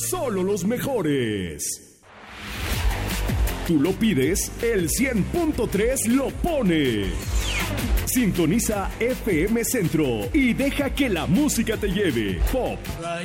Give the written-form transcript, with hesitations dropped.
solo los mejores. Tú lo pides, el 100.3 lo pone. Sintoniza FM Centro y deja que la música te lleve. Pop,